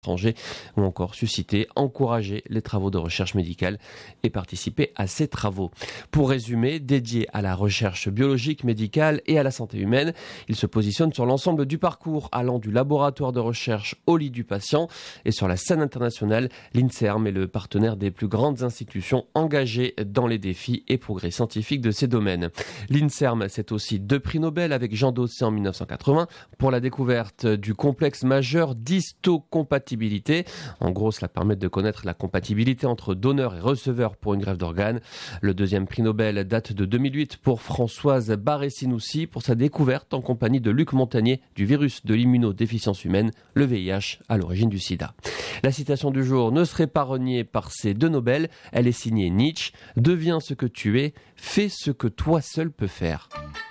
étrangers ou encore susciter, encourager les travaux de recherche médicale et participer à ces travaux. Pour résumer, dédié à la recherche biologique, médicale et à la santé humaine, il se positionne sur l'ensemble du parcours allant du laboratoire de recherche au lit du patient et sur la scène internationale. L'INSERM est le partenaire des plus grandes institutions engagées dans les défis et progrès scientifiques de ces domaines. L'INSERM, c'est aussi 2 prix Nobel avec Jean Dosset en 1980 pour la découverte du complexe majeur d'histocompatibilité. En gros, cela permet de connaître la compatibilité entre donneur et receveur pour une greffe d'organes. Le 2e prix Nobel date de 2008 pour Françoise Barré-Sinoussi pour sa découverte en compagnie de Luc Montagnier du virus de l'immunodéficience humaine, le VIH, à l'origine du sida. La citation du jour ne serait pas reniée par ces 2 Nobel. Elle est signée Nietzsche. Deviens ce que tu es, fais ce que toi seul peux faire.